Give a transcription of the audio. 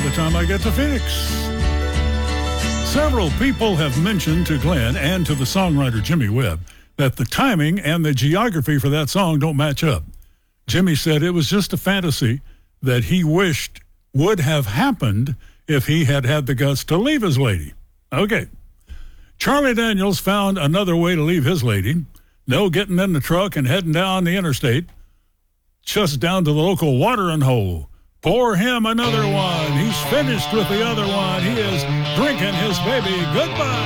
the time I get to Phoenix. Several people have mentioned to Glenn and to the songwriter Jimmy Webb that the timing and the geography for that song don't match up. Jimmy said it was just a fantasy that he wished would have happened if he had had the guts to leave his lady. Okay. Charlie Daniels found another way to leave his lady. No getting in the truck and heading down the interstate, just down to the local watering hole. Pour him another one. He's finished with the other one. He is drinking his baby goodbye.